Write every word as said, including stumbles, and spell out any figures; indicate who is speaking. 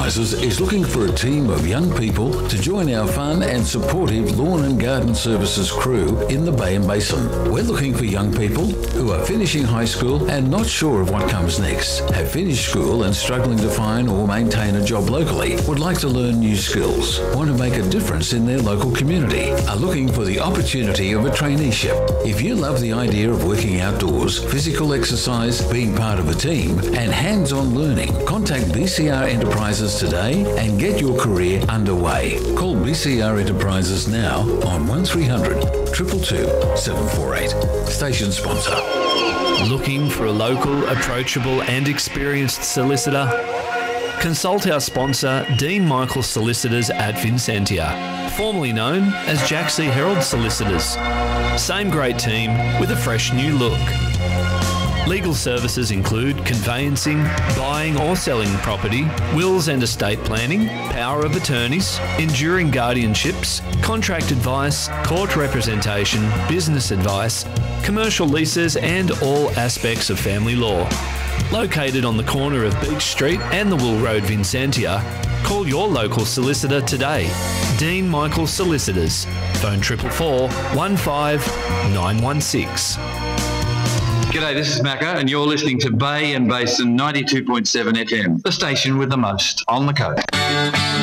Speaker 1: Enterprises is looking for a team of young people to join our fun and supportive lawn and garden services crew in the Bay and Basin. We're looking for young people who are finishing high school and not sure of what comes next, have finished school and struggling to find or maintain a job locally, would like to learn new skills, want to make a difference in their local community, are looking for the opportunity of a traineeship. If you love the idea of working outdoors, physical exercise, being part of a team, and hands-on learning, contact B C R Enterprises today and get your career underway. Call B C R Enterprises now on one three hundred, two two two, seven four eight. Station sponsor.
Speaker 2: Looking for a local, approachable and experienced solicitor? Consult our sponsor, Dean Michael Solicitors at Vincentia, formerly known as Jack C. Herald Solicitors. Same great team with a fresh new look. Legal services include conveyancing, buying or selling property, wills and estate planning, power of attorneys, enduring guardianships, contract advice, court representation, business advice, commercial leases and all aspects of family law. Located on the corner of Beach Street and the Wool Road, Vincentia, call your local solicitor today. Dean Michael Solicitors. Phone triple four one five nine one six.
Speaker 3: G'day, this is Macca, and you're listening to Bay and Basin ninety-two point seven F M, the station with the most on the coast.